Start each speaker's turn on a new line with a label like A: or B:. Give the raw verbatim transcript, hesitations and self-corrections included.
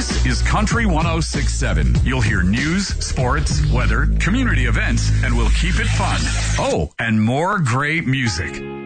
A: This is Country one oh six point seven. You'll hear news, sports, weather, community events, and we'll keep it fun. Oh, and more great music.